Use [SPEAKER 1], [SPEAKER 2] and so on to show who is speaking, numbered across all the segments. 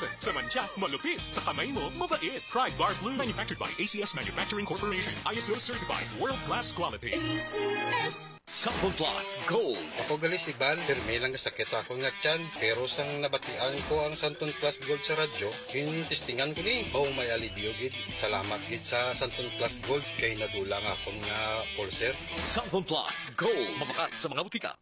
[SPEAKER 1] Profit sa mantsa, malupit. Sa kamay mo, mabait. Try Bar Blue. Manufactured by ACS Manufacturing Corporation. ISO certified. World-class quality.
[SPEAKER 2] ACS.
[SPEAKER 1] Sample Plus Gold.
[SPEAKER 3] Ako gali si Van, may lang sakit ako nga tiyan. Pero sang nabatian ko ang Santon Plus Gold sa radyo, testingan ko ni. Oh, may alibyo gid. Salamat gid sa Santon Plus Gold kay nadulang akong nga pulser.
[SPEAKER 1] Sample Plus Gold. Mabakat sa mga butika.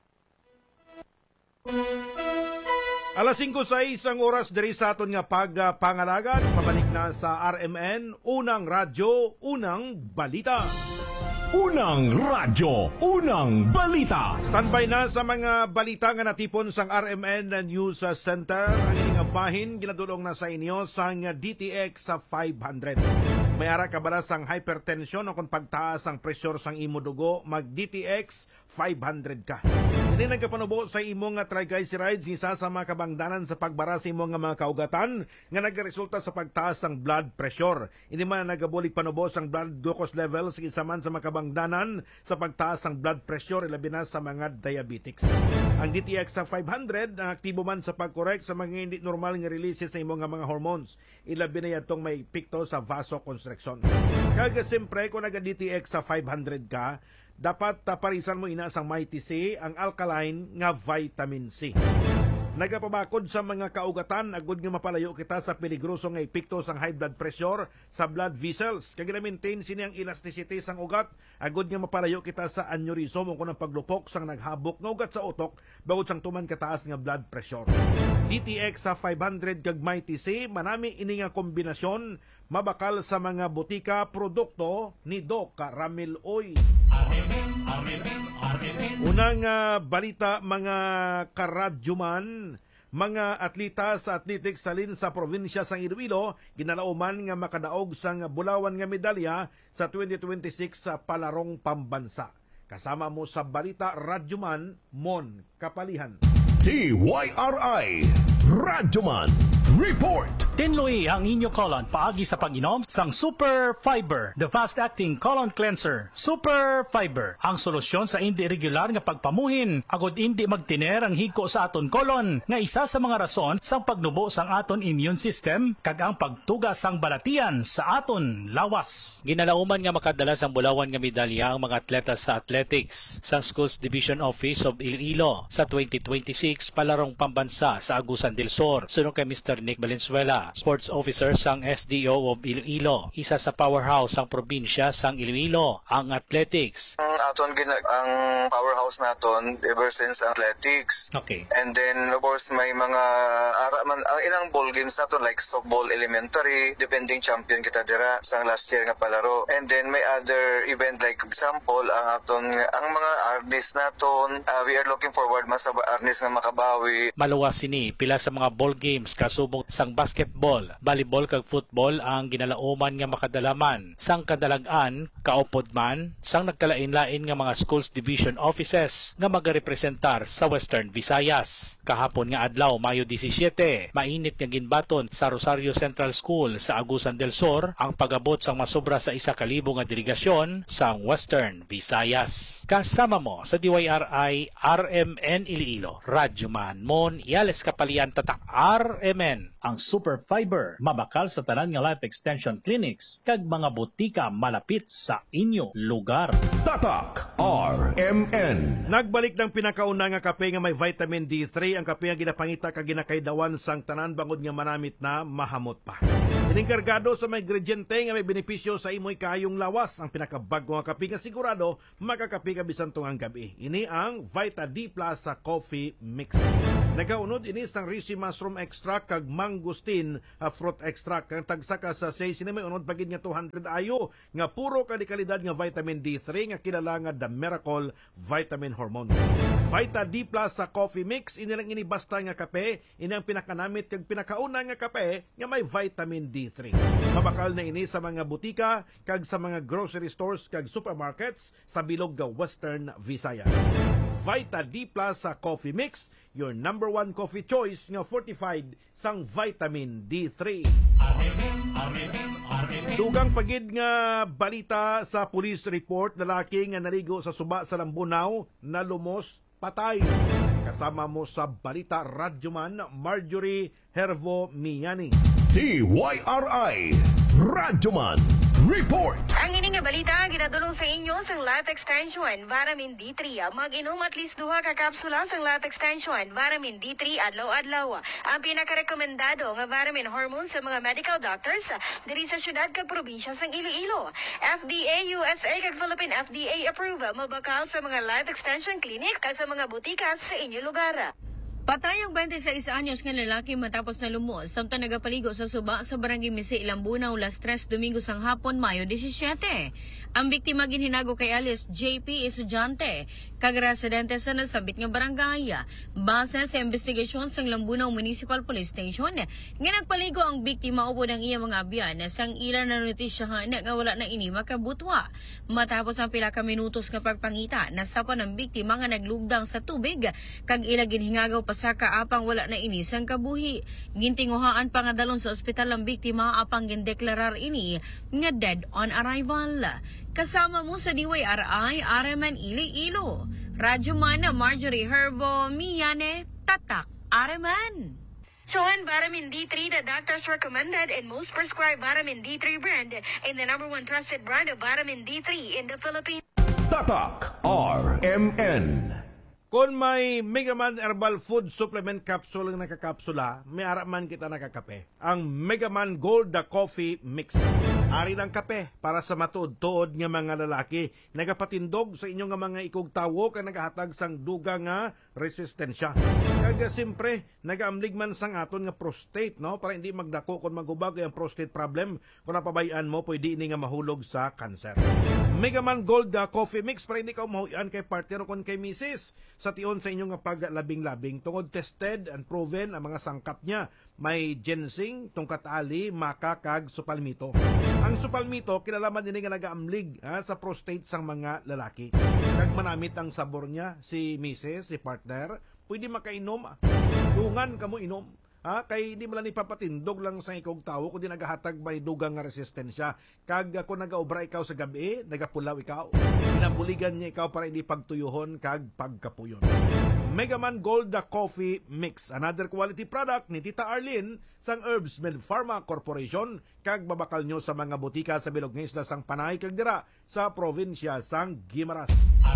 [SPEAKER 4] Alas 5:06 ang oras diri sa aton nga pagpangalagan. Pabalik na sa RMN, unang radyo, unang balita.
[SPEAKER 5] Unang radyo, unang balita.
[SPEAKER 4] Standby na sa mga balita nga natipon sang RMN News Center. Ang inyong bahin, ginadulong na sa inyo sang DTX sa 500. May ara ka bala sang hypertension o kung pagtaas ang pressure sang imo dugo, mag DTX 500 ka. Hindi nagkapanubo sa imong triglycerides, isa sa mga kabangdanan sa pagbara sa imong mga kaugatan nga nagresulta sa pagtaas ng blood pressure. Hindi man nagabulig panubo sang blood glucose levels, isa man sa mga kabangdanan sa pagtaas ng blood pressure, ilabi na sa mga diabetics. Ang DTX sa 500 ang aktibo man sa pag-correct sa mga hindi normal nga releases sa imong mga hormones. Ilabi na yatong may epekto sa vasoconstriction. Kaya siyempre kung naga-DTX sa 500 ka, dapat parisan mo ina sang Mighty C, ang alkaline nga vitamin C. Nagapabakod sa mga kaugatan, agud nga mapalayo kita sa peligroso nga epekto sang high blood pressure sa blood vessels. Kaya gina-maintain sini ang elasticity sang ugat, agud nga mapalayo kita sa aneurysm o kunang paglupok sang naghabok nga ugat sa utok, bangod sang tuman kataas nga blood pressure. DTX sa 500 kag Mighty C, manami ini nga kombinasyon, mabakal sa mga butika produkto ni Doc Ramil Oy. Unang balita mga karadyoman, mga atleta sa athletics salin sa probinsya sang Iloilo ginalauman nga makadaog sang bulawan nga medalya sa 2026 sa palarong pambansa. Kasama mo sa balita Radyoman Mon Kapalihan.
[SPEAKER 5] TYRI Radyoman Report.
[SPEAKER 6] Tinloy ang inyo colon paagi sa pag-inom sang Super Fiber, the fast-acting colon cleanser. Super Fiber, ang solusyon sa hindi regular nga pagpamuhin, agod hindi magtiner ang higko sa aton colon, nga isa sa mga rason sang pagnubo sang aton immune system, kag ang pagtuga sang balatian sa aton lawas.
[SPEAKER 7] Ginalauman nga makadala sang bulawan nga medalya ang mga atleta sa athletics sang Schools Division Office of Iloilo sa 2026 palarong pambansa sa Agusan del Sur. Sunod kay Mr. Nick Valenzuela, Sports Officer sang SDO of Iloilo, isa sa powerhouse sang probinsya sang Iloilo, ang athletics.
[SPEAKER 8] Ang powerhouse naton ever since athletics.
[SPEAKER 6] Okay.
[SPEAKER 8] And then of course may mga ang ilang ball games naton like softball elementary, defending champion kita dira sang last year nga palaro. And then may other event like example ang mga artists naton, we are looking forward mas sa artists nga makabawi.
[SPEAKER 7] Maluwas sini pila sa mga ball games kasubok sang basketball, volleyball kag football ang ginalauman nga makadalaman. Sang kadalagan, kaupod man, sang nagkalain-lain nga mga schools division offices nga magarepresentar sa Western Visayas. Kahapon nga adlaw, Mayo 17, mainit nga ginbaton sa Rosario Central School sa Agusan del Sur ang pagabot sang masobra sa 1,000 nga delegasyon sang Western Visayas. Kasama mo sa DYRI RMN Iloilo, Radyoman Mon Iales Kapalian Tatak RMN.
[SPEAKER 6] Ang Super Fiber, mabakal sa tanan nga life extension clinics kag mga butika malapit sa inyo lugar.
[SPEAKER 5] Tatak RMN.
[SPEAKER 4] Nagbalik ng pinakauna nga kape nga may vitamin D3, ang kape nga ginapangita kag ginakaidawan sang tanan bangod nga manamit na mahamot pa. Iningkargado sa mga ingrediente nga may benepisyo sa imoy kayong lawas, ang pinakabago nga kape nga sigurado makakape ka bisan tungang gabi. Ini ang Vita D Plus sa coffee mix. Nagaunod ini sang reishi mushroom extract kag mangosteen fruit extract. Kang tagsaka sa 6 ini may unod pagid nga 200 ayo nga puro kalikalidad nga vitamin D3 nga kilala nga the miracle vitamin hormone. Vita D Plus sa coffee mix, ini lang ini basta nga kape, ini ang pinakanamit kag pinakauna nga kape nga may vitamin D3. Mabakal na ini sa mga butika kag sa mga grocery stores kag supermarkets sa bilog nga Western Visayas. Vita D Plus sa coffee mix, your number one coffee choice nga fortified sang vitamin D3. Dugang pagid nga balita sa police report, lalaki nga naligo sa suba sa Lambunaw na lumos patay. Kasama mo sa Balita Radyoman, Marjorie Hervo Miani.
[SPEAKER 5] TYRI Radyoman Report.
[SPEAKER 2] Ang ining nga balita ginadulong sa inyo sa Life Extension Vitamin D3. Mag-inom at least 2 ka kapsula sa Life Extension Vitamin D3 adlaw-adlaw. Ang pinakarekomendado nga vitamin hormone sa mga medical doctors diri sa syudad kag probinsya sang Iloilo. FDA USA kag Philippine FDA approved mabakal sa mga Life Extension Clinic kag sa mga butika sa inyong lugar. Patay ang 26 anyos nga lalaki matapos na lumos samtang nagapaligo sa suba sa Barangay Misi, Lambunaw, Las 3, Domingo sang hapon, Mayo 17. Ang biktima ginhinago kay alias JP, estudyante, kag residente sa nasabit nga barangay. Base sa investigasyon sang Lambunaw Municipal Police Station, nga nagpaligo ang biktima upod ang iya mga abyan sang ila na notisyahan nga wala na ini makabutwa. Matapos ang pila ka minutos nga pagpangita, nasapan ang biktima nga naglugdang sa tubig kag ila ginhingagaw pa sa kaapang wala na ini sang kabuhi. Gintinguhaan pa nga dalon sa ospital ang biktima apang gindeklarar ini nga dead on arrival. Kasama mo sa DYRI, RMN Iloilo. Radyoman Marjorie Hervo Miane, Tatak, RMN. Joan Vitamin D3, the doctors recommended and most prescribed Vitamin D3 brand and the #1 trusted brand of Vitamin D3 in the Philippines.
[SPEAKER 5] Tatak RMN.
[SPEAKER 4] Kung may Megaman Herbal Food Supplement Capsule ang nakakapsula, may araman kita nakakape. Ang Megaman Gold the Coffee Mix. Ari ng kape para sa matuod-tuod nga mga lalaki. Nagapatindog sa inyong nga mga ikugtawo kang nagahatag sang duga nga resistensya. Kaya simpre, nagaamlig man sang aton nga prostate, no? Para hindi magdako kung magubag ang prostate problem. Kung napabayaan mo, pwede ini nga mahulog sa cancer. Megaman Gold the Coffee Mix para hindi ka umahuyan kay partner o kung kay misis. Sa tion sa inyong paglabing-labing tungod tested and proven ang mga sangkap niya. May ginseng, tungkat ali, maka, kag supalmito. Ang supalmito, kinalaman din nga nagaamlig sa prostate sang mga lalaki. Kag manamit ang sabor niya, si misis, si partner, pwede makainom. Dungan ka mo inom. Kay hindi mo lang ipapatindog lang sa ikog tao kundi nagahatag may dugang nga resistensya. Kag kung nagaobra ikaw sa gabi, nagapulaw ikaw. Pinabuligan niya ikaw para hindi pagtuyuhon kag pagkapuyon. Megaman Gold the Coffee Mix, another quality product ni Tita Arlene sang Herbs Med Pharma Corporation, kag babakal nyo sa mga butika sa bilog ng isla sang Panay kag dira sa probinsya sang Guimaras.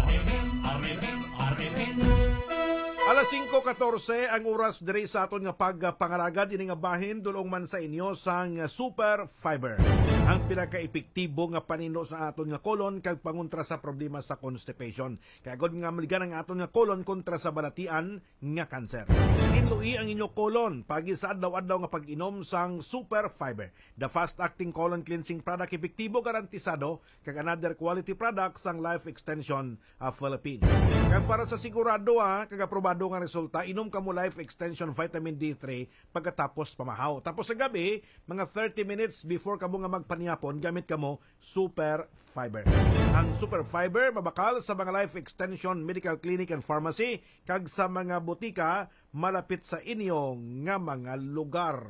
[SPEAKER 4] Alas 5:14 ang oras diri sa aton nga pagpangalagad ini nga bahin dulong man sa inyo sang Super Fiber. Ang pinaka-epektibo nga panino sa aton nga kolon kag pangontra sa problema sa constipation. Kaya god nga maligan ang aton nga kolon kontra sa balatian nga kanser. Inlui ang inyo kolon pagi sa adlaw-adlaw nga pag-inom sang Super Fiber. The fast-acting colon cleansing product, epektibo garantisado kag another quality product sang Life Extension Philippines. Kag para sa sigurado kag aprobado nga resulta, inom ka mo Life Extension Vitamin D3 pagkatapos pamahaw. Tapos sa gabi, mga 30 minutes before ka mo nga magpanyapon, gamit ka mo Super Fiber. Ang Super Fiber mabakal sa mga Life Extension Medical Clinic and Pharmacy kag sa mga butika malapit sa inyo nga mga lugar.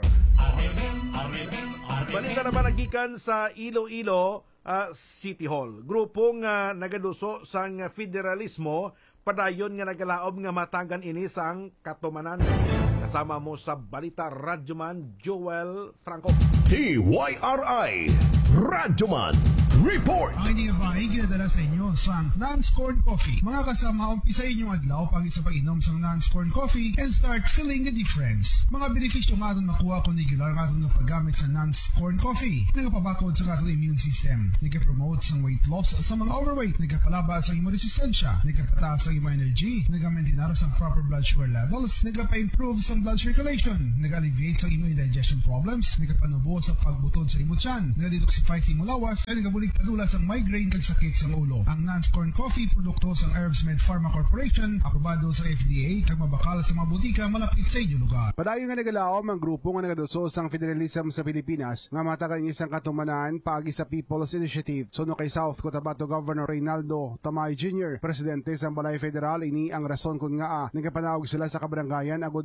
[SPEAKER 4] Balita naman nagikan sa Iloilo City Hall. Grupong nagaduso sang federalismo padayon nga nagalaob nga matangan ini sang katumanan. Kasama mo sa Balita Radyoman, Joel Franco.
[SPEAKER 5] TYRI Radyoman Report.
[SPEAKER 9] Ang hindi nga bahay ginadala sa inyo sa non-scorn coffee. Mga kasama, umpisa inyong adlaw pagi sa pag-inom sa non-scorn coffee and start feeling the difference. Mga benepisyo nga aton makuha kung regular nga aton nga paggamit sa non-scorn coffee. Nagapabakod sa aton immune system. Nagka-promote sa weight loss sa mga overweight. Nagkapalaba sa imong resistensya. Nagkapataas sa imong energy. Nagka-maintain sa proper blood sugar levels. Nagkapa-improve sa blood circulation. Nag-alleviate sa imong indigestion problems. Nagkapanubo sa pagbutod sa imong tiyan. Nag-detoxify sa imong lawas. Nagkabulig padula sa migraine kag sakit sa ulo. Ang non-scorn coffee produkto sa Herbs Med Pharma Corporation, aprobado sa FDA kag mabakal sa mga butika malapit sa inyong lugar.
[SPEAKER 10] Padayon nga nagalaom ang grupo nga nagaduso sang federalism sa Pilipinas nga matagan isang katumanan paagi sa People's Initiative. Suno kay South Cotabato Governor Reynaldo Tamay Jr., presidente sa Balay Federal, ini ang rason kun nga nagapanawag sila sa kabarangayan agud magtukod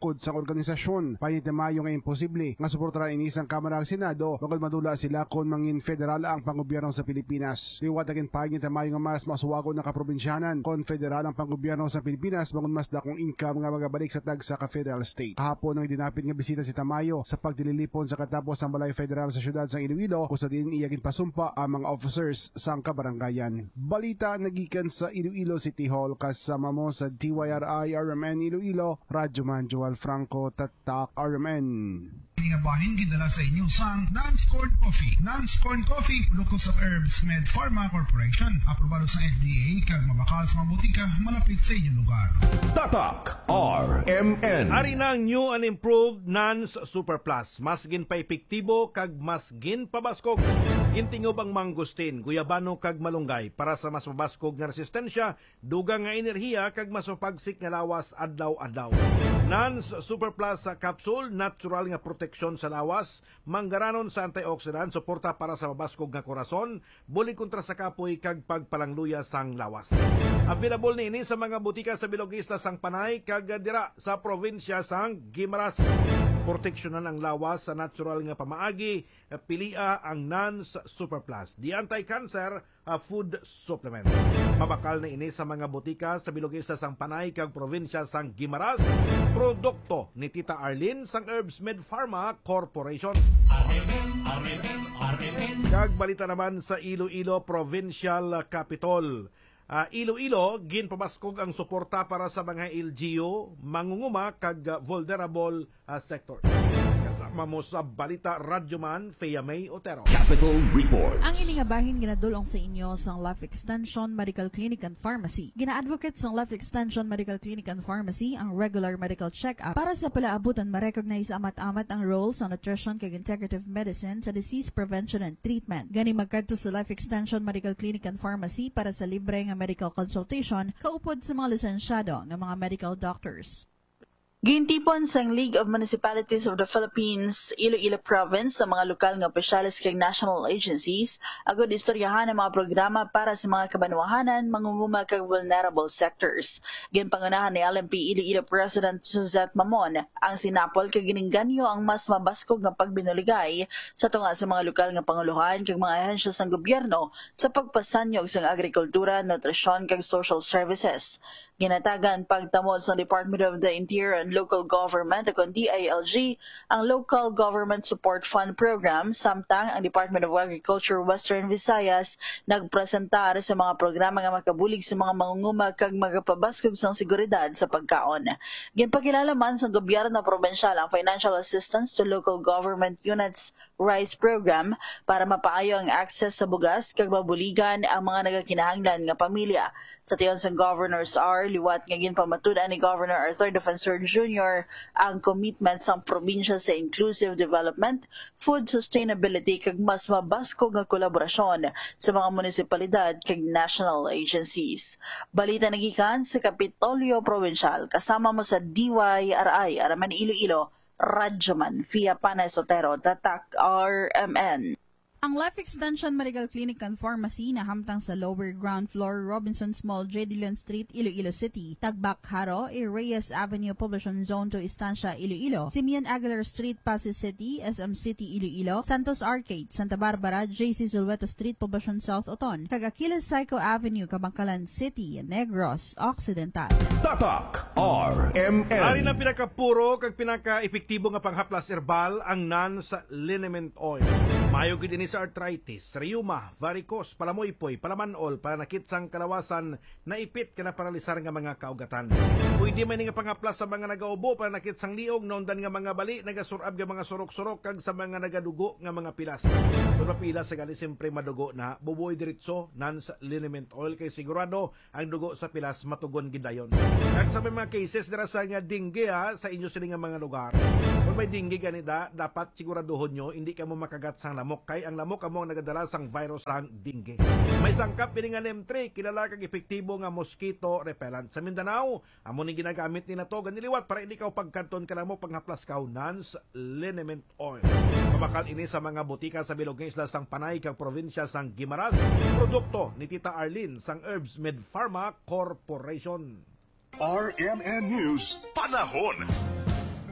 [SPEAKER 10] sukod sa organisasyon. Panitamayo nga imposible nga suportaran ini sang Kamara ag Senado bagod madula sila kon mangin federal ang pangobyerno sa Pilipinas. Liwat agin panitamayo nga mas masuwagon na kaprobinsyanan kon federal ang pangobyerno sa Pilipinas bagod mas dakong income nga magabalik sa tagsa ka federal state. Kahapon ang dinapit nga bisita si Tamayo sa pagdililipon sa katapos ang balay federal sa syudad sa Iloilo kung sa din iyagin pasumpa ang mga officers sang kabaranggayan. Balita nagikan sa Iloilo City Hall kasama mo sa DYRI RMN Iloilo, Radyoman Joel Franco, Tatak RMN.
[SPEAKER 9] Ini nga bahin gidala sa inyo sang Nance Corn Coffee. Nance Corn Coffee, produkto sa Herbs Med Pharma Corporation. Aprobado sa FDA kag mabakal sa mga butika malapit sa inyong lugar.
[SPEAKER 5] Tatak RMN.
[SPEAKER 4] Ari ng new and improved Nance Super Plus. Mas gin pa epektibo kag mas gin pabaskog. Gintingob ang mangustin, guyabano kag malunggay para sa mas mabaskog nga resistensya, dugang nga enerhiya kag mas mapagsik nga lawas adlaw-adlaw. Nance Super Plus sa capsule, natural nga proteksyon sa lawas, manggaranon sa antioxidant, suporta para sa mabaskog nga korason, buli kontra sa kapoy kag pagpalangluya sang lawas. Available ni ini sa mga butika sa Bilog Isla sang Panay kag dira sa probinsya sang Guimaras. Proteksyonan ang lawas sa natural nga pamaagi, pilia ang Nance Super Plus, the anti-cancer food supplement. Mabakal na ini sa mga butika sa Bilog Isla sang Panay kag probinsya sang Guimaras. Produkto ni Tita Arlene sang Herbs Med Pharma Corporation. Kag balita naman sa Iloilo Provincial Capital. Iloilo, ginpabaskog ang suporta para sa mga LGU, mangunguma kag vulnerable sector. Kasama mo sa balita Radyoman, Fea May Otero.
[SPEAKER 5] Capital Reports.
[SPEAKER 11] Ang ini nga bahin ginadulong sa inyo sang Life Extension Medical Clinic and Pharmacy. Gina-advocate sang Life Extension Medical Clinic and Pharmacy ang regular medical check-up para sa palaabutan ma-recognize amat-amat ang role sa nutrition kag integrative medicine sa disease prevention and treatment. Gani magkadto sa Life Extension Medical Clinic and Pharmacy para sa libre nga medical consultation kaupod sa mga lisensyado nga mga medical doctors.
[SPEAKER 12] Gintipon sang League of Municipalities of the Philippines, Iloilo Province sa mga lokal nga opisyalis kag national agencies, agod istoryahan ang mga programa para sa mga kabanwahanan, mangunguma kag vulnerable sectors. Ginpangunahan ni LMP Iloilo President Suzette Mamon ang sinapol kag giningganyo ang mas mabaskog nga pagbinuligay sa tunga sa mga lokal nga panguluhan kag mga ahensya sang gobyerno sa pagpasanyog sang agrikultura, nutrisyon kag social services. Ginatagan pagtamod sa Department of the Interior and Local Government o DILG ang Local Government Support Fund Program samtang ang Department of Agriculture Western Visayas nagpresentar sa mga programa nga makabulig sa mga mangunguma kag magapabaskog sang seguridad sa pagkaon. Ginpakilala man sa gobyerno probensyal ang financial assistance to local government units rice program para mapaayo ang access sa bugas kag mabuligan ang mga nagakinahanglan nga pamilya. Sa tiyon sa Governors R, liwat nga ginpamatudan ni Governor Arthur Defensor Jr. ang commitment sa probinsya sa inclusive development, food sustainability kag mas mabaskog nga kolaborasyon sa mga munisipalidad kag national agencies. Balita nagikan sa Kapitolyo Provincial kasama mo sa DYRI Araman Iloilo, Radyoman, Fea Panay Sotero, Tatak RMN.
[SPEAKER 11] Ang Life Extension Medical Clinic and Pharmacy na hamtang sa lower ground floor Robinsons Mall, J. Dillon Street, Iloilo City, Tagbak Haro, Reyes Avenue, Poblacion Zone 2, Estancia, Iloilo, Simeon Aguilar Street, Pasig City, SM City, Iloilo, Santos Arcade, Santa Barbara, JC Zulweto Street, Poblacion South, Oton, kag Aquiles Psycho Avenue, Kabangkalan City, Negros, Occidental.
[SPEAKER 5] Tatak RMN.
[SPEAKER 4] Ari na pinakapuro kag pinaka-epektibo nga panghaplas herbal ang Nance Liniment Oil. Mayo gid ini sa arthritis, rheuma, varicose, palamoypoy, palamanol, panakit sang kalawasan, naipit ka na paralisar nga mga kaugatan. Pwede man nga panghaplas sa mga nagaubo, panakit sang liog, naundan nga mga bali, nagasurab nga mga surok-surok, kag sa mga nagadugo nga mga pilas. Kung mapilas sa gali, siyempre madugo na, bubuoy diretso, Nance Liniment Oil, kay sigurado ang dugo sa pilas matugon gidayon. Kag sa mga cases dira sa nga dengue sa inyo sila nga mga lugar, kung may dengue ganida, dapat siguraduhon nyo, hindi ka mo makagat sang lamok, kay ang lamok amo ang nagadala sang virus sang dengue. May sangkap ini nga NEM3, kilala kag epektibo nga mosquito repellent. Sa Mindanao, amo ni ginagamit ni nato ganiliwat para hindi ka pagkanton ka lamok panghaplas ka Nance Liniment Oil. Mabakal ini sa mga butika sa Bilog Isla sang Panay kag probinsya sang Guimaras. Produkto ni Tita Arlene sang Herbs Med Pharma Corporation.
[SPEAKER 1] RMN News Panahon.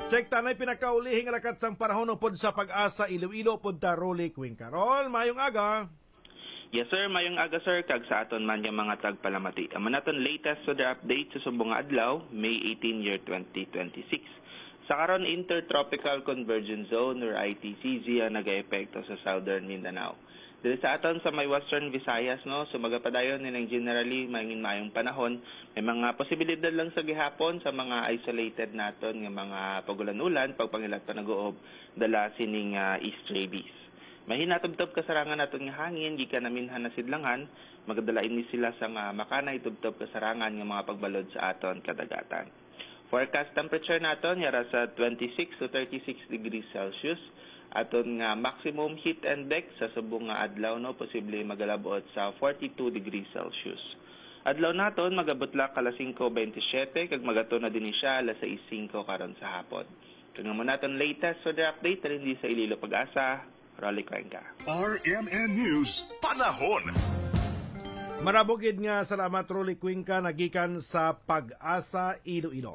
[SPEAKER 4] Check tanay pinakaulihing lakat sang panahon pod sa pag-asa Iloilo pod ta Rolly Cuenca. Rol, mayong aga.
[SPEAKER 13] Yes sir, mayong aga sir, kag sa aton man yung mga tagpalamati. Amo naton latest weather update sa subong nga adlaw, May 18 year 2026. Sa karon Intertropical Convergence Zone or ITCZ ang nag-eepekto sa Southern Mindanao. Dili sa aton sa may Western Visayas no, sumagapadayon nilang generally mayong mayong panahon, may mga posibilidad lang sa gihapon sa mga isolated naton nga mga pagulan-ulan pagpangilat pa nag-uob dala sining easterly breeze. Mahinatubtob kasarangan naton nga hangin gikan naminhan na sidlangan, magadalain ni sila sa makanay tubtob kasarangan nga mga pagbalod sa aton kadagatan. Forecast temperature naton yara sa 26 to 36 degrees Celsius. Aton nga maximum heat index sa subong nga adlaw no posible magalabot sa 42 degrees Celsius. Adlaw naton magabot la kala 5:27 kag magato na din siya alas 6:05 karon sa hapon. Kung mo naton latest weather update rin di sa Iloilo Pag-asa, Rolly Cuenca.
[SPEAKER 5] RMN News Panahon.
[SPEAKER 4] Marabogid nga salamat Rolly Cuenca nagikan sa Pag-asa Iloilo.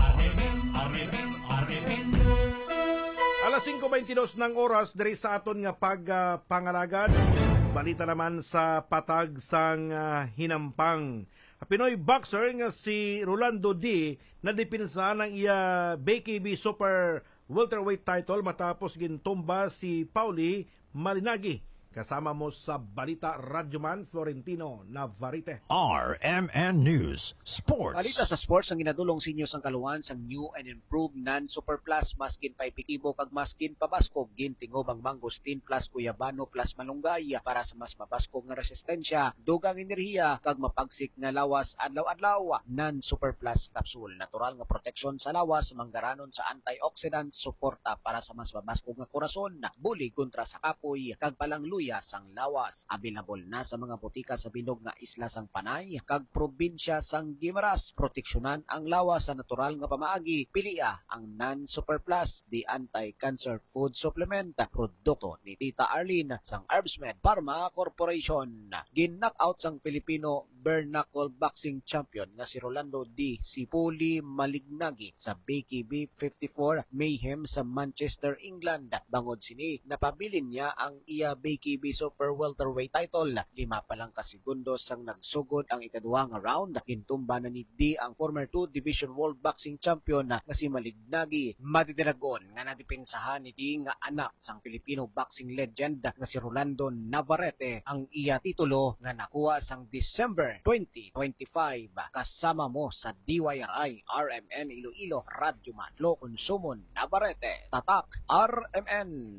[SPEAKER 4] Alas 5:22 ng oras diri sa aton nga pagpangalagad. Balita naman sa patag sang hinampang. Pinoy boxer nga si Rolando D na dipinsa ng iya BKB Super Welterweight title matapos gintumba si Pauli Malinagi. Kasama mo sa Balita Radyoman Florentino Navarrete.
[SPEAKER 14] RMN News Sports.
[SPEAKER 15] Balita sa sports ang ginadulong sa inyo sang kaluan sang new and improved non-super plus maskin pa epektibo kag maskin pabaskog gintingob ang mangosteen plus kuyabano plus malunggay para sa mas mabaskog nga resistensya, dugang enerhiya kag mapagsik nga lawas adlaw-adlaw. Non-super plus capsule natural nga proteksyon sa lawas manggaranon sa antioxidants suporta para sa mas mabaskog nga korason, bulig kontra sa kapoy kag palangluya sang lawas. Available na sa mga botika sa bilog nga isla sang Panay kag probinsya sang Guimaras. Proteksyonan ang lawas sa natural nga pamaagi. Pilia ang non-super plus the anti-cancer food supplement. Produkto ni Tita Arlene sang Herbsmed Pharma Corporation. Gin-knockout sang Filipino bare knuckle boxing champion nga si Rolando D. Sipuli Malignagi sa BKB 54 Mayhem sa Manchester, England. Bangod sini napabilin niya ang iya BKB Super Welterweight title. 5 pa lang ka segundos sang nagsugod ang ikaduhang round. Gintumba na ni D ang former 2 Division World Boxing Champion nga si Malignagi. Matitiragon nga nadipinsahan ni D nga anak sang Filipino boxing legend nga si Rolando Navarrete ang iya titulo nga nakuha sang December 2025. Kasama mo sa DYRI RMN Iloilo Radyoman Flo Consumon Navarrete. Tatak RMN.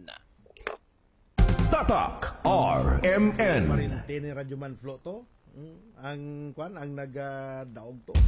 [SPEAKER 5] Tatak RMN.
[SPEAKER 4] Marinti ni Radyoman Flo to. Ang kwan ang nagdaog to.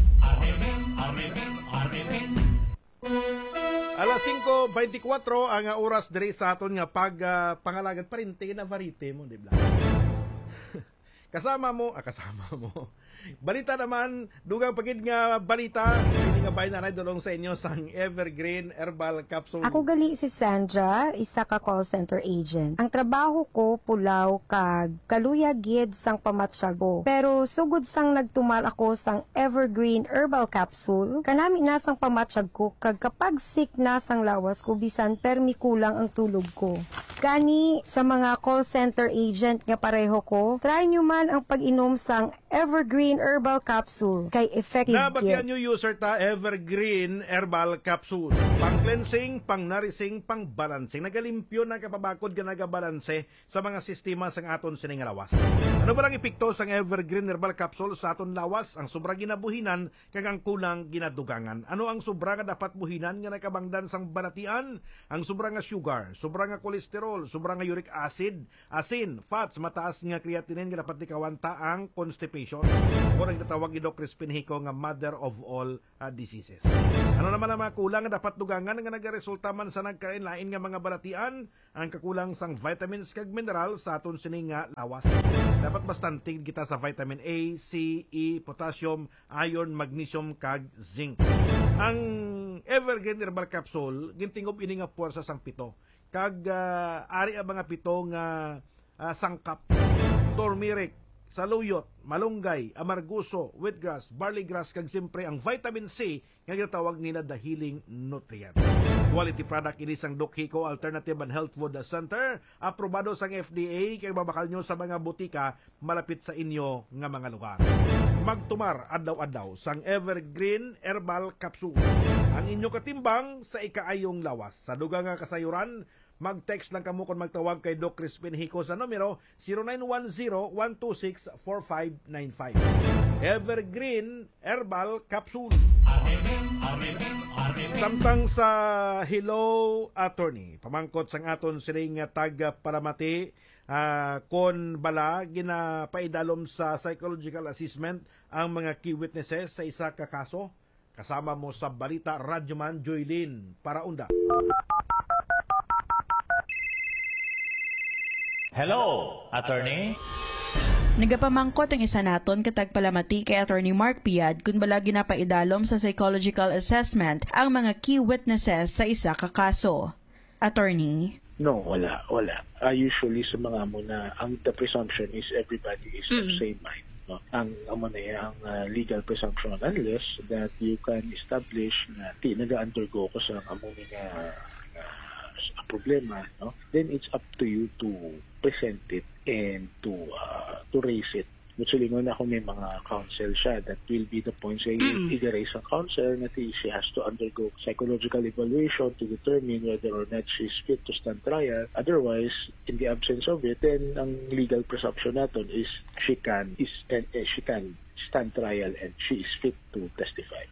[SPEAKER 4] Alas 5:24 ang oras diri sa aton nga pagpangalagad parinti na varite mo, di ba? Kasama mo. Balita naman, dugang pagid nga balita, hindi nga bayan na dolong sa inyo sang Evergreen Herbal Capsule.
[SPEAKER 16] Ako gali si Sandra, isa ka call center agent. Ang trabaho ko pulaw kag kaluya gid sang pamatsyago. Pero sugod sang nagtumal ako sang Evergreen Herbal Capsule, kanami na sang pamatsyag ko kag kapag sick na sang lawas ko bisan permi kulang ang tulog ko. Gani sa mga call center agent nga pareho ko, try nyo man ang pag-inom sang Evergreen Herbal Capsule kay effective
[SPEAKER 4] Nabatian nyo user ta Evergreen Herbal Capsule. Pang-cleansing, pang-nourishing, pang-balancing. Nagalimpyo na kapabakod ka nagabalanse sa mga sistema sang aton sining lawas. Ano ba lang epekto sang Evergreen Herbal Capsule sa aton lawas? Ang sobra ginabuhinan kag ang kulang ginadugangan. Ano ang sobra nga dapat buhinan nga nakabangdan sang balatian? Ang sobra nga sugar, sobra nga kolesterol, sobra nga uric acid, asin, fats, mataas nga creatinine nga dapat ikawanta ang constipation. O nagtatawag ni Doc Crispin Hico nga mother of all diseases. Ano naman ang mga kulang nga dapat dugangan nga nagaresulta man sa nagkain-lain nga mga balatian? Ang kakulang sang vitamins kag mineral sa aton sining nga lawas. Dapat bastantig kita sa vitamin A, C, E, potassium, iron, magnesium kag zinc. Ang Evergreen Herbal Capsule gintingob ini nga puwersa sang pito. Kag ari ang mga pito nga sangkap, turmeric, saluyot, malunggay, amarguso, wheatgrass, barley grass, kag simpre ang vitamin C nga ginatawag nila the healing nutrient. Quality product ini sang Dokhiko Alternative and Health Food Center. Aprobado sang FDA kay babakal nyo sa mga butika malapit sa inyo nga mga lugar. Magtumar adlaw-adlaw sang Evergreen Herbal Capsule. Ang inyo katimbang sa ikaayong lawas. Sa dugang nga kasayuran, mag-text lang kamo kung magtawag kay Doc Crispin Hico sa numero 0910-126-4595. Evergreen Herbal Capsule. Samtang sa Hello Attorney, pamangkot sang aton siring tag-palamati, kon bala ginapaidalom sa psychological assessment ang mga key witnesses sa isa ka kaso. Kasama mo sa balita Radyoman Joylin Paraunda.
[SPEAKER 17] Hello, attorney.
[SPEAKER 12] Nagapamangkot ang isa naton katag palamati kay Attorney Mark Piad kung bala ginapaidalom sa psychological assessment ang mga key witnesses sa isa ka kaso. Attorney?
[SPEAKER 18] No, wala. Usually sa mga muna, the presumption is everybody is of same mind. No? Ang legal presumption unless that you can establish na naga-undergo ko sa among nga problema, no? Then it's up to you to present it and to raise it. Mutsulingon ako may mga counsel siya that will be the point say i-raise ang counsel na she has to undergo psychological evaluation to determine whether or not she is fit to stand trial. Otherwise, in the absence of it, then ang legal presumption natin is she can stand trial and she is fit to testify.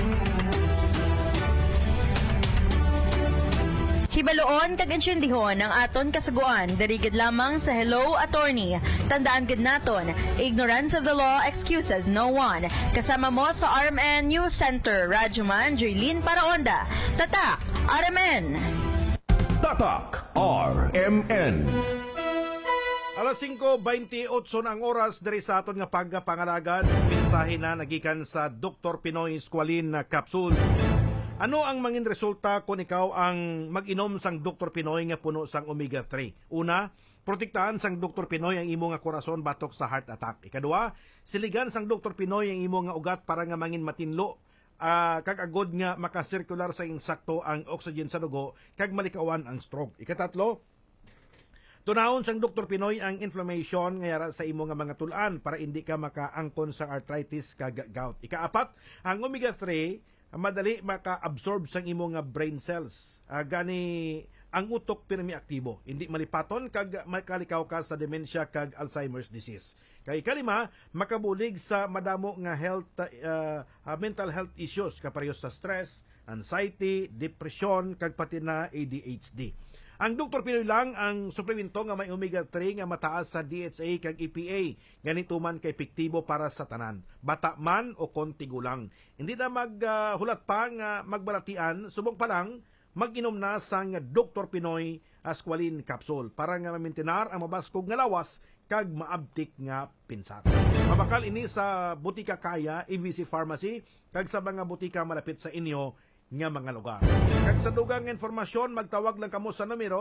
[SPEAKER 12] Hibaloon kag insyendihon ang aton kasuguan darigid lamang sa Hello Attorney. Tandaan gid naton, ignorance of the law excuses no one. Kasama mo sa RMN News Center, Radyoman Joylin Paraunda. Tatak RMN.
[SPEAKER 5] Tatak RMN.
[SPEAKER 4] Alas 5:28 na ang oras diri sa aton nga pagpangalagad. Mensahe na nagikan sa Dr. Pinoy Squalene Capsule. Ano ang mangin resulta kung ikaw ang mag-inom sang Dr. Pinoy nga puno sang omega-3? Una, protektahan sang Dr. Pinoy ang imo nga korason batok sa heart attack. Ikadua, siligan sang Dr. Pinoy ang imo nga ugat para nga mangin matinlo kag agod nga makasirkular sa insakto ang oxygen sa dugo kag malikawan ang stroke. Ikatatlo, tunahon sang Dr. Pinoy ang inflammation nga sa imo nga mga tulan para hindi ka makaangkon sa arthritis kag gout. Ikaapat, ang omega-3 madali maka-absorb sang imo nga brain cells. Gani ang utok pirmi aktibo. Hindi malipaton kag makalikaw ka sa dementia kag Alzheimer's disease. Kay kalima, makabulig sa madamo nga mental health issues kapareho sa stress, anxiety, depression kag pati na ADHD. Ang Dr. Pinoy lang ang suplemento nga may omega-3 nga mataas sa DHA kag EPA. Ganito man kay epektibo para sa tanan. Bata man o kontigulang. Hindi na maghulat pa nga magbalatian, subok pa lang mag-inom na sang Dr. Pinoy Squalene Capsule para nga mamintinar ang mabaskog nga lawas kag maabtik nga pinsar. Mabakal ini sa Butika Kaya, EVC Pharmacy, kag sa mga butika malapit sa inyo nga mga lugar. Kag sa dugang informasyon, magtawag lang kamo sa numero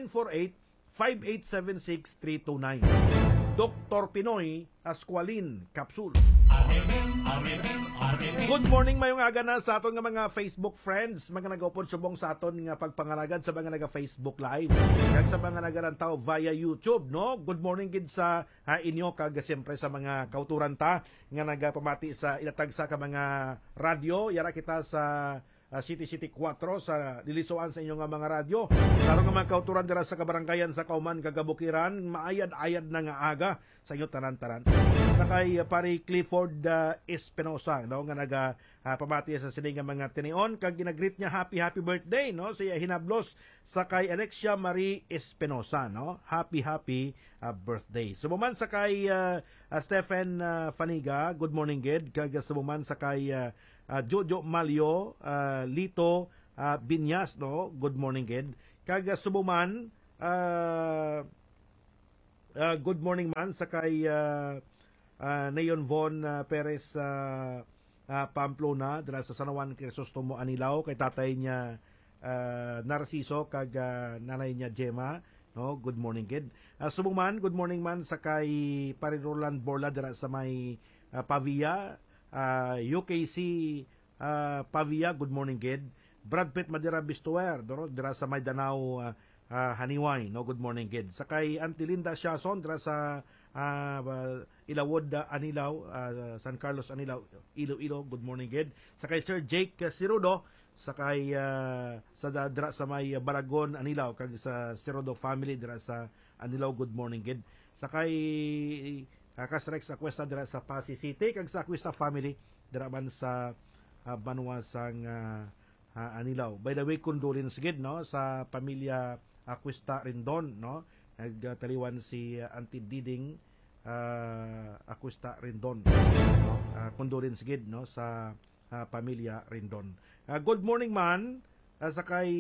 [SPEAKER 4] 0948-5876-329. Dr. Pinoy Squalene Capsule. Good morning, mayong aga na sa aton nga mga Facebook friends, mga nag-upod subong sa aton nga pagpangalagad sa mga naga-Facebook Live, kag sa mga nagarantaw via YouTube, no? Good morning gid sa inyo kag siyempre sa mga kauturan ta nga nagapamati sa ilatag sa ka mga radyo, yara kita sa City 4 sa dilisuan sa inyong mga radyo. Laro nga mga kauturan dira sa kabaranggayan sa Kauman, kagabukiran, maayad-ayad na nga aga sa inyo tanan-tanan. Sakay pari Clifford Espinosa, no, nga naga pamati sa sila nga mga tinion, kag ginagreet niya happy birthday, no, siya hinablos sa kay Alexia Marie Espinosa, no, happy birthday. Sumuman sa kay Stephen Faniga, good morning gid, kag sumuman sa kay Jojo Malio, Lito Binyas, no, good morning gid, kag sumuman good morning man sa kay Nayon Von Perez Pamplona dala sa San Juan Crisostomo Anilaw, kay tatay niya Narciso kag nanay niya Gemma, no, good morning gid. Sumuman good morning man sa kay Pare Roland Borla dala sa may Pavia, UKC Pavia, good morning gid. Brad Pitt Madira Bistuer dira sa Mindanao Haniway, no, good morning kid. Sakay Auntie Linda Siason dira sa Ilawod Anilaw, San Carlos Anilaw, Iloilo, good morning kid. Sakay Sir Jake Sirudo sakay sa dira sa may Baragon Anilaw kag sa Sirudo family dira sa Anilaw, good morning kid. Sakay Kasrex Aquesta dira sa Pasig City kag sa Aquesta family dira man sa Banwasang Anilaw. By the way, condolence gid, no, sa pamilya Aquesta Rindon, no. Nagtaliwan si Auntie Diding Aquesta Rindon, no. Condolence gid, no, sa pamilya Rindon. Good morning man sakay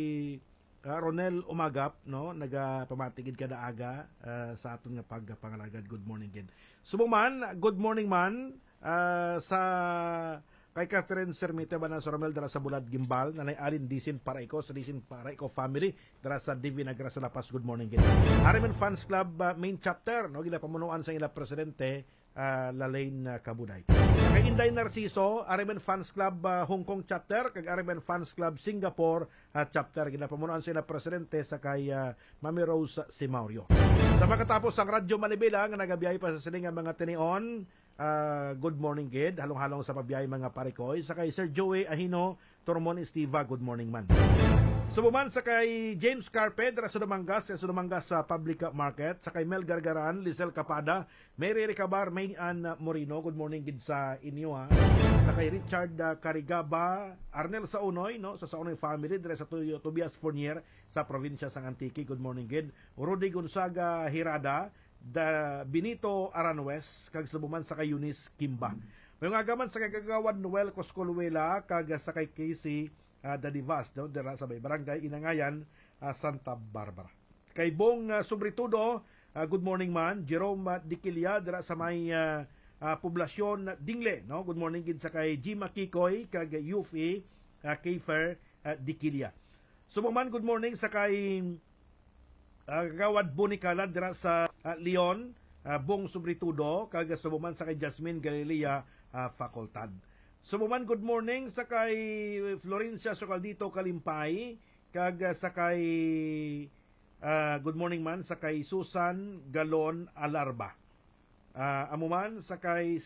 [SPEAKER 4] Ronel Umagap, no, nagapamatigid kada aga sa aton nga pagpangalagad. Good morning gid. Subuman, good morning man sa kay Catherine Sermite ba na sa Romel dara sa Bulad Gimbal, nanay Alin Disin Paraiko sa Disin Paraiko family dara sa Divina Gracia La Paz, good morning gid. Arimen Fans Club main chapter, no, gila pamunuan sa ila presidente Lalaine Kabuday. Kay Inday Narciso, Arimen Fans Club Hong Kong chapter kag Arimen Fans Club Singapore chapter, gila pamunuan sa ila presidente sa kay Mami Rose Simaurio. Sa makatapos ang Radyo Manibela nga nagabiyahe pa sa silingan mga tinion, good morning kid, halong-halong sa pabiyay mga parikoy. Sa kay Sir Joey Ahino Tormon Estiva, good morning man. Subuman sa kay James Carpe dara sa Sudamangas sa Public Market. Sa kay Mel Gargaran, Lizelle Capada, Mary Ricabar, Mayan Morino, good morning gid sa inyo ha. Sa kay Richard Carigaba, Arnel Saunoy, no, sa Saunoy family dara sa Tobias Fournier sa probinsya sang Antique, good morning gid. Rudy Gonzaga Hirada, Benito Aranwes kag subuman sa kay Eunice Kimba. May agaman sa kagawad Noel Coscoluela kag sa kay Casey Dadivas, no, dira sa Barangay Inangayan, Santa Barbara. Kay Bong Sobritudo, good morning man. Jerome Diquilia dira sa may poblasyon Dingle, no, good morning gid sa kay Jima Kikoy kag Yufi Kiefer Diquilia. Subuman, good morning sa kay Kagawad Bunikala dira sa Leon, Bong Sobritudo kag subuman sa kay Jasmine Galilea Facultad. Subuman, good morning sa kay Florencia Socaldito Kalimpay kag sa kay good morning man sa kay Susan Galon Alarba. Amuman sa kay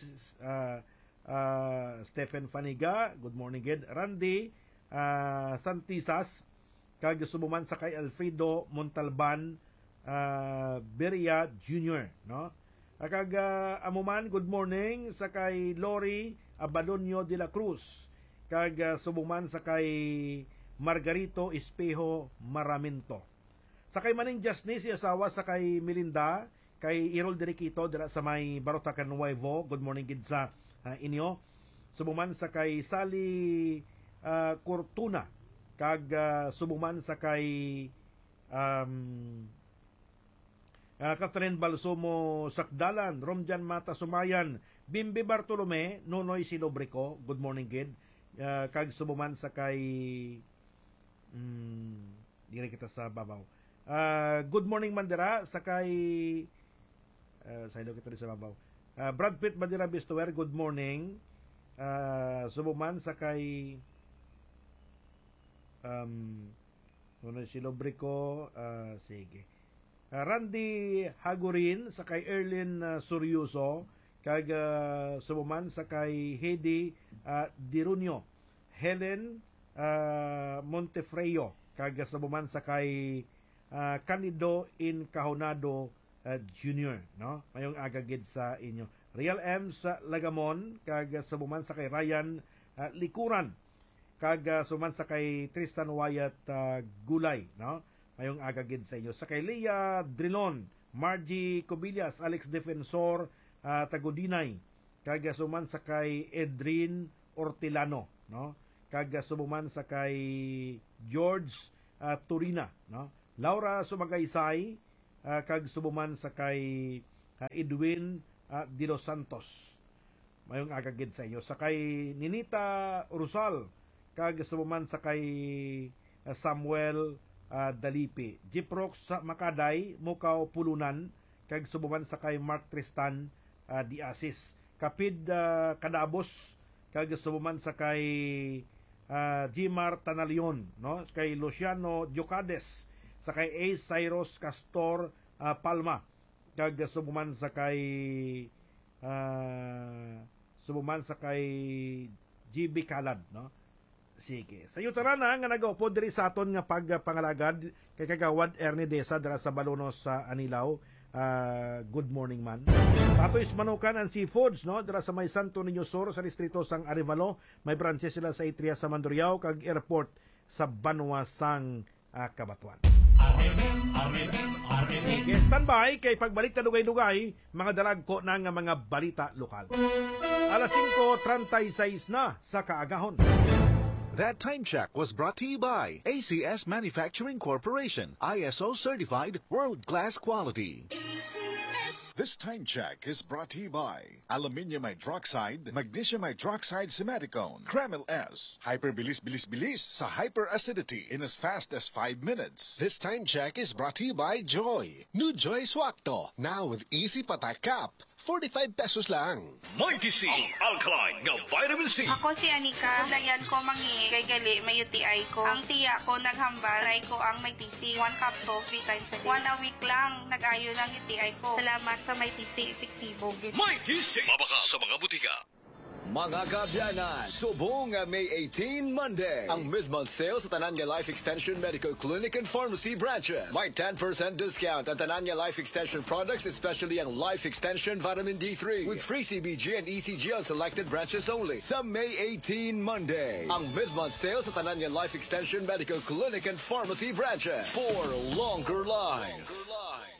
[SPEAKER 4] Stephen Faniga, good morning gid. Randy Santisas kag subuman sa kay Alfredo Montalban Beria Jr., no. Kag amuman, good morning sa kay Lori Abadonio de la Cruz kag subuman sa kay Margarito Espejo Maraminto. Sa kay maning Jasni si asawa sa kay Melinda kay Irol Deriquito dira sa may Barotacan Nuevo, good morning gid sa inyo. Subuman sa kay Sally Cortuna kag subuman sa kay Catherine Balsomo Sakdalan, Romjan Mata Sumayan, Bimbi Bartolome, Nonoy Silobrico, good morning kid. Kag subuman sa kay dire kita sa babaw. Good morning Mandira sa kay sa ilo kita sa babaw. Brad Pitt Mandira Bistuer, good morning. Subuman sa kay Nonoy Silobrico, sige. Randy Hagurin sa kay Erlin Suryoso kag subuman sa kay Hedy Dirunio, Helen Montefreo kag subuman sa kay Canido Incahonado Jr., no, mayong agagid sa inyo. Real M sa Lagamon kag subuman sa kay Ryan Likuran kag subuman sa kay Tristan Wyatt Gulay, no, ayong agagid sa inyo. Sa kay Leah Drilon, Margie Cobillas, Alex Defensor Tagudinay, kag suman sa kay Edrin Ortilano, no, kag suman sa kay George Turina, no, Laura Sumagaysay, kag suman sa kay Edwin De Los Santos, mayong agagid sa inyo. Sa kay Ninita Rosal, kag suman sa kay Samuel Dalipi, Jiprox sa Makaday, Mukaw Pulunan, kag subuman sa kay Mark Tristan Diasis, Kapid Kadabos, kag subuman sa kay Jimar Tanalion, no? Kay Luciano Diocades, sa kay A. Cyrus Castor Palma, kag subuman sa kay GB Calad, no? Sige. Sa yutara na nga nag-upo diri sa aton nga pagpangalagad kay kagawad Ernie Deza dira sa Balonos sa Anilaw. Good morning man. Patoy Manukan and Seafoods, no? Dira sa may Santo Niño Sur sa distrito sang Arevalo. May branches sila sa Itria sa Mandurriao kag airport sa Banwa sang Kabatuan. Sige, standby kay pagbalik na dugay-dugay mga dalag ko na nga mga balita lokal. Alas 5:36 na sa kaagahon.
[SPEAKER 19] That time check was brought to you by ACS Manufacturing Corporation, ISO certified world-class quality. ACS. This time check is brought to you by Aluminium Hydroxide, Magnesium Hydroxide Simaticone, Kreml S, Hyperbilis Bilis Bilis sa hyperacidity in as fast as 5 minutes. This time check is brought to you by Joy. New Joy Swakto, now with easy patay cap. 45 pesos lang.
[SPEAKER 1] Mighty C, ang alkaline nga vitamin C.
[SPEAKER 20] Ako si Anika. Dayan ko mangi kay gali may UTI ko. Ang tiya ko naghambal, try ko ang Mighty C. 1 capsule 3 times a day. 1 a week lang, nag-ayo lang UTI ko. Salamat sa Mighty C, epektibo.
[SPEAKER 1] Mighty C, mabaka sa mga butika.
[SPEAKER 21] Mga kabyanan, subong May 18 Monday. Ang mid-month sale sa Tananya Life Extension Medical Clinic and Pharmacy branches. May 10% discount ang Tananya Life Extension products, especially ang Life Extension Vitamin D3 with free CBG and ECG on selected branches only. Sa May 18 Monday, ang mid-month sale sa Tananya Life Extension Medical Clinic and Pharmacy branches for longer life.